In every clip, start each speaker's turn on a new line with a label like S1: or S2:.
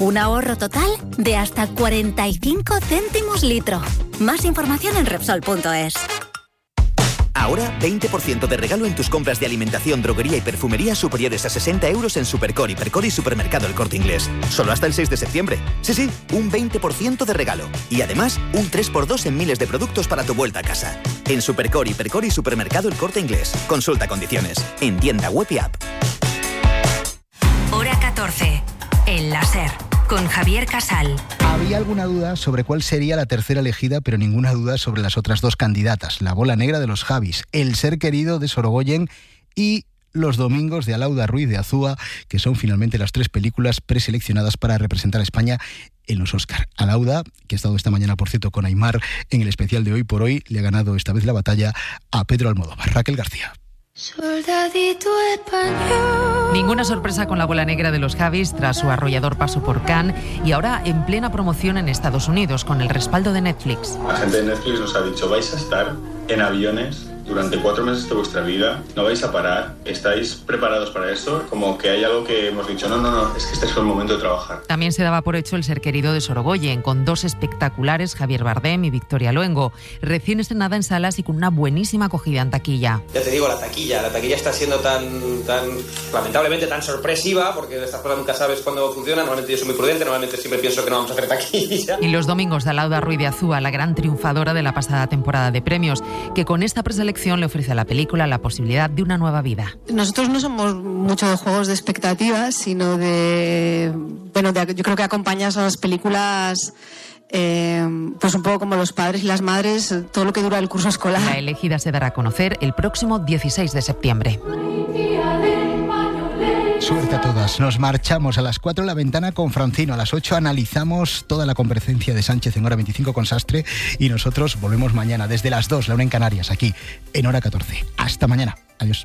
S1: Un ahorro total de hasta 45 céntimos litro. Más información en Repsol.es.
S2: Ahora, 20% de regalo en tus compras de alimentación, droguería y perfumería superiores a 60 euros en Supercor, Hipercor y Supermercado El Corte Inglés. Solo hasta el 6 de septiembre. Sí, un 20% de regalo. Y además, un 3x2 en miles de productos para tu vuelta a casa. En Supercor, Hipercor y Supermercado El Corte Inglés. Consulta condiciones. En tienda web y app.
S3: Hora 14. El láser. Con Javier Casal.
S4: Había alguna duda sobre cuál sería la tercera elegida, pero ninguna duda sobre las otras dos candidatas. La bola negra de los Javis, El ser querido de Sorogoyen y Los domingos de Alauda Ruiz de Azúa, que son finalmente las tres películas preseleccionadas para representar a España en los Oscar. Alauda, que ha estado esta mañana, por cierto, con Aimar en el especial de Hoy por Hoy, le ha ganado esta vez la batalla a Pedro Almodóvar. Raquel García.
S5: Soldadito español. Ninguna sorpresa con la bola negra de los Javis tras su arrollador paso por Cannes y ahora en plena promoción en Estados Unidos con el respaldo de Netflix.
S6: La gente de Netflix nos ha dicho: vais a estar en aviones durante 4 meses de vuestra vida, no vais a parar, ¿estáis preparados para eso? Como que hay algo que hemos dicho, no, es que este es el momento de trabajar.
S5: También se daba por hecho El ser querido de Sorogoyen, con dos espectaculares, Javier Bardem y Victoria Luengo, recién estrenada en salas y con una buenísima acogida en taquilla.
S7: Ya te digo, la taquilla está siendo tan lamentablemente tan sorpresiva, porque estas cosas nunca sabes cuándo funcionan. Normalmente yo soy muy prudente, normalmente siempre pienso que no vamos a hacer taquilla.
S5: Y Los domingos de Alauda Ruiz de Azúa, la gran triunfadora de la pasada temporada de premios, que con esta preselección le ofrece a la película la posibilidad de una nueva vida.
S8: Nosotros no somos mucho de juegos de expectativas, sino yo creo que acompañas a las películas pues un poco como los padres y las madres, todo lo que dura el curso escolar.
S5: La elegida se dará a conocer el próximo 16 de septiembre.
S4: Suerte a todas. Nos marchamos a las 4 en La Ventana con Francino. A las 8 analizamos toda la comparecencia de Sánchez en Hora 25 con Sastre y nosotros volvemos mañana desde las 2, la 1 en Canarias, aquí en Hora 14. Hasta mañana. Adiós.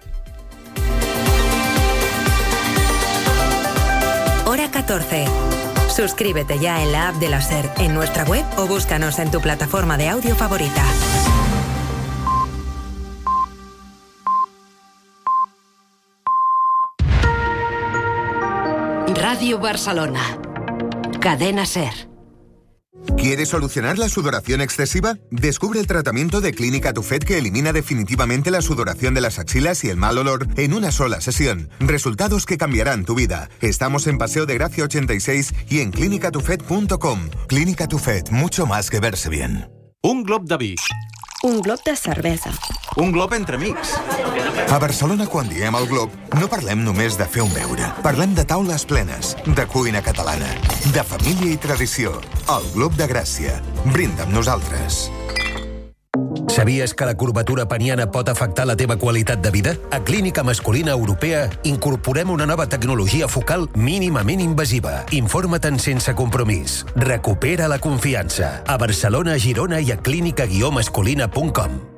S3: Hora 14. Suscríbete ya en la app de la SER, en nuestra web o búscanos en tu plataforma de audio favorita.
S9: Radio Barcelona. Cadena SER.
S10: ¿Quieres solucionar la sudoración excesiva? Descubre el tratamiento de Clínica Tufet que elimina definitivamente la sudoración de las axilas y el mal olor en una sola sesión. Resultados que cambiarán tu vida. Estamos en Paseo de Gracia 86 y en clinicatufet.com. Clínica Tufet, mucho más que verse bien.
S11: Un glob de vi.
S12: Un glob de cervesa.
S11: Un glob entre amics.
S10: A Barcelona, quan diem el glob, no parlem només de fer un beure. Parlem de taules plenes, de cuina catalana, de família i tradició. El Glob de Gràcia. Brinda amb nosaltres.
S13: Sabies que la curvatura peniana pot afectar la teva qualitat de vida? A Clínica Masculina Europea incorporem una nova tecnologia focal mínimament invasiva. Informa't sense compromís. Recupera la confiança. A Barcelona, a Girona i a clínica-masculina.com.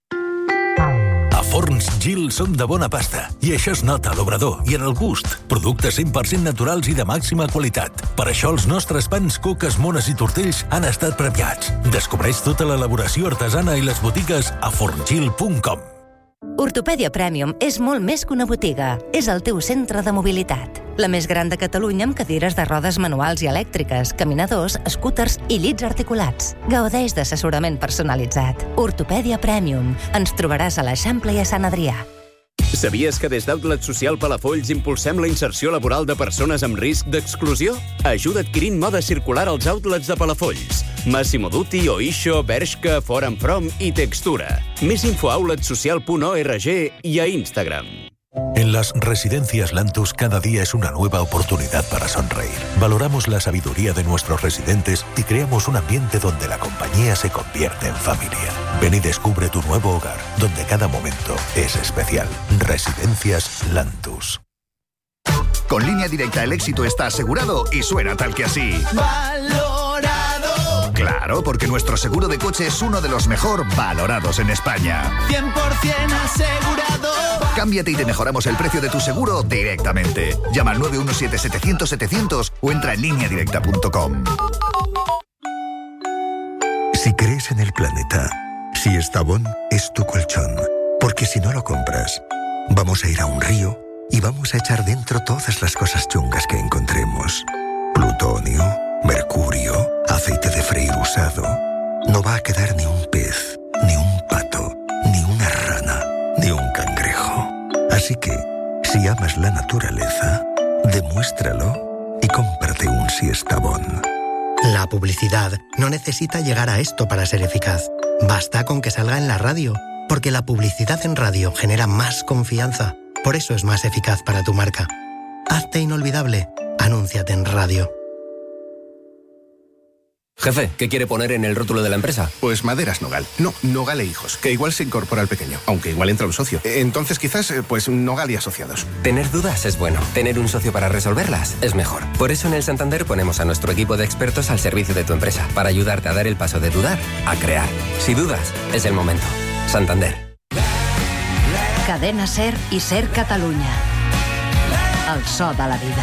S14: A Forns Gil són de bona pasta i això es nota a l'obrador i en el gust. Productes 100% naturals i de màxima qualitat. Per això els nostres pans, coques, mones i tortells han estat premiats. Descobreix tota l'elaboració artesana i les botigues a forngil.com.
S3: Ortopèdia Premium és molt més que una botiga. És el teu centre de mobilitat. La més gran de Catalunya amb cadires de rodes manuals i elèctriques, caminadors, scooters i llits articulats. Gaudeix d'assessorament personalitzat. Ortopèdia Premium. Ens trobaràs a l'Eixample i a Sant Adrià.
S15: Sabies que des d'Outlet Social Palafolls impulsem la inserció laboral de persones amb risc d'exclusió? Ajuda adquirint moda circular als outlets de Palafolls. Massimo Dutti, Oixo, Bershka, Forum From i Textura. Més info a outletsocial.org i a Instagram.
S14: En las residencias Lantus cada día es una nueva oportunidad para sonreír. Valoramos la sabiduría de nuestros residentes y creamos un ambiente donde la compañía se convierte en familia. Ven y descubre tu nuevo hogar, donde cada momento es especial. Residencias Lantus.
S16: Con Línea Directa el éxito está asegurado y suena tal que así. ¡Valorado! Claro, porque nuestro seguro de coche es uno de los mejor valorados en España.
S17: 100% asegurado.
S16: Cámbiate y te mejoramos el precio de tu seguro directamente. Llama al 917-700-700 o entra en lineadirecta.com.
S18: Si crees en el planeta, si Estavón es tu colchón, porque si no lo compras, vamos a ir a un río y vamos a echar dentro todas las cosas chungas que encontremos. plutonio, mercurio, aceite de freír usado. No va a quedar ni un pez, ni un pato, ni una rana, ni un cangrejo. Así que, si amas la naturaleza, demuéstralo y cómprate un Siestabón.
S19: La publicidad no necesita llegar a esto para ser eficaz. Basta con que salga en la radio, porque la publicidad en radio genera más confianza. Por eso es más eficaz para tu marca. Hazte inolvidable. Anúnciate en radio.
S20: Jefe, ¿qué quiere poner en el rótulo de la empresa?
S21: Pues Maderas Nogal. No, Nogal e Hijos, que igual se incorpora al pequeño, aunque igual entra un socio. Entonces quizás, pues Nogal y Asociados.
S20: Tener dudas es bueno. Tener un socio para resolverlas es mejor. Por eso en el Santander ponemos a nuestro equipo de expertos al servicio de tu empresa, para ayudarte a dar el paso de dudar a crear. Si dudas, es el momento. Santander.
S9: Cadena SER i SER Catalunya. El so de la vida.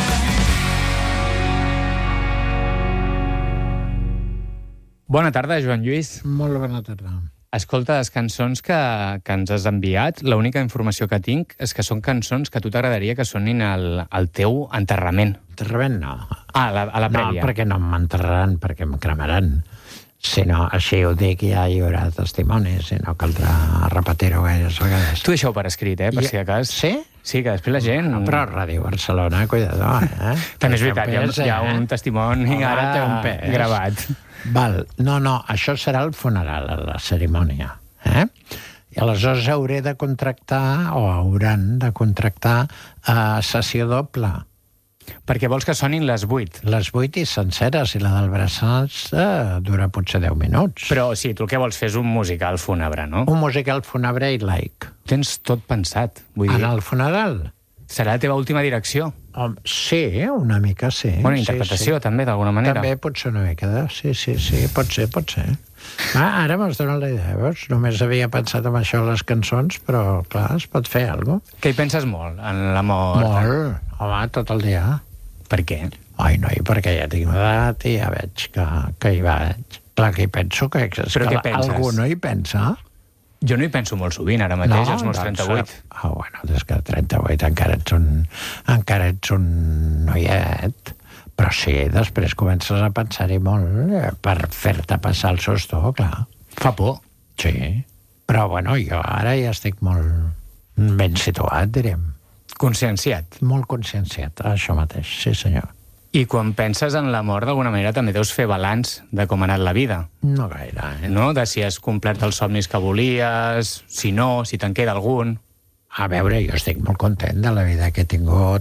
S22: Bona tarda, Joan Lluís.
S23: Molt bona tarda.
S22: Escolta, les cançons que ens has enviat, l'única informació que tinc és que són cançons que a tu t'agradaria que sonin al teu enterrament.
S23: Enterrament no.
S22: A la prèvia.
S23: No, perquè no m'enterraran, perquè em cremaran. Si no, així ho dic, ja hi haurà testimonis, i no caldrà repetir-ho gaires vegades.
S22: Tu deixa-ho per escrit, per si de cas.
S23: Sí?
S22: Sí, que després la gent...
S23: No, però Ràdio Barcelona, cuidado,
S22: També és veritat, hi ha un testimoni ara gravat.
S23: Val. No, això serà el funeral, la cerimònia. I aleshores hauré de contractar, o hauran de contractar, sessió doble.
S22: Perquè vols que sonin les 8.
S23: Les 8 i senceres, i la del braçals dura potser 10 minuts.
S22: Però sí, tu el que vols fer és un musical fúnebre, no?
S23: Un musical fúnebre i laic.
S22: Tens tot pensat, vull dir...
S23: En el funeral?
S22: Serà la teva última direcció?
S23: Sí, una mica sí.
S22: Bueno, interpretació també, d'alguna manera.
S23: També pot ser una mica de... Sí, pot ser. Ara m'has donat la idea, veus? Només havia pensat en això, les cançons, però, clar, es pot fer alguna cosa.
S22: Que hi penses molt, en la mort?
S23: Molt, home, tot el dia.
S22: Per què?
S23: Ai, noi, perquè ja tinc edat i ja veig que hi vaig. Clar que hi penso, que és que algú no hi pensa.
S22: Jo no hi penso molt sovint, ara mateix, als meus 38.
S23: Bueno, des que 38 encara ets un noiet. Però sí, després comences a pensar-hi molt per fer-te passar el susto, clar.
S22: Fa por.
S23: Sí. Però, bueno, jo ara ja estic molt ben situat, direm.
S22: Conscienciat.
S23: Molt conscienciat, això mateix, sí senyor.
S22: I quan penses en la mort, d'alguna manera, també deus fer balanç de com ha anat la vida.
S23: No gaire,
S22: No? De si has complert els somnis que volies, si no, si te'n queda algun.
S23: A veure, jo estic molt content de la vida que he tingut,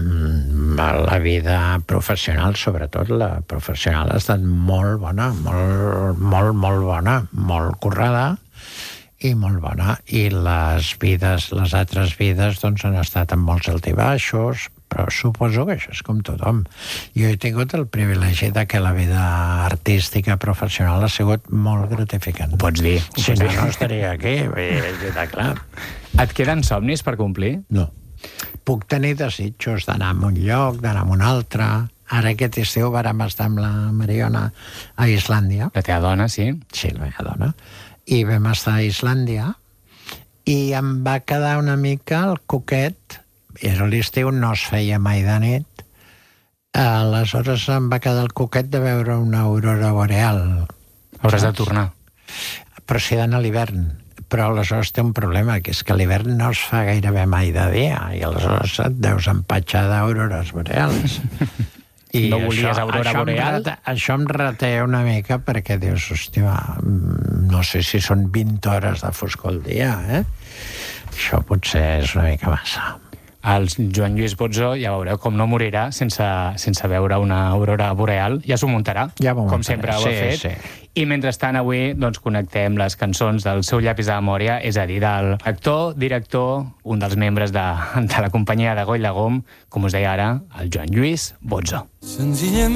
S23: la vida professional, sobretot la professional ha estat molt bona, molt bona, molt currada i molt bona. I les altres vides, doncs, han estat amb molts altibaixos, però suposo que això és com tothom. Jo he tingut el privilegi de que la vida artística professional ha sigut molt gratificant.
S22: Ho pots dir.
S23: Si no, no estaria aquí, està clar.
S22: Et queden somnis per complir?
S23: No. Puc tenir desitjos d'anar a un lloc, d'anar a un altre. Ara aquest estiu vàrem estar amb la Mariona a Islàndia.
S22: La teva dona, sí?
S23: Sí, la meva dona. I vam estar a Islàndia i em va quedar una mica el coquet. Era l'estiu, no es feia mai de nit. Aleshores em va quedar el coquet de veure una aurora boreal.
S22: Hauràs de tornar.
S23: Però si d'anar a l'hivern. Però aleshores té un problema, que és que l'hivern no es fa gairebé mai de dia, i aleshores et deus empatxar d'aurores boreals.
S22: I no volies aurora boreal?
S23: Això em reté una mica, perquè dius, hòstia, no sé si són 20 hores de foscor al dia, Això potser és una mica massa.
S22: El Joan Lluís Bozzo, ja veureu com no morirà sense veure una aurora boreal. Ja s'ho muntarà, com sempre ho ha fet.
S23: Sí.
S22: I mentrestant avui connectem les cançons del seu llapis de memòria, és a dir, del actor, director, un dels membres de la companyia de Goll Lagom, com us deia ara, el Joan Lluís Bozzo.